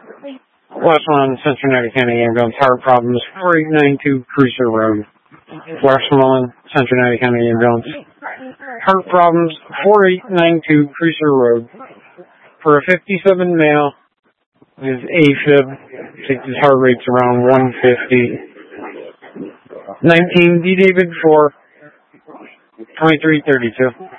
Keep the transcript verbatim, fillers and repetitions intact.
Westmoreland, Cincinnati County Ambulance, heart problems, four eight nine two Cruiser Road. Westmoreland, Cincinnati County Ambulance, heart problems, four eight nine two Cruiser Road. For a fifty-seven male, his AFib, I think his heart rate's around one fifty. nineteen D David four, twenty-three thirty-two.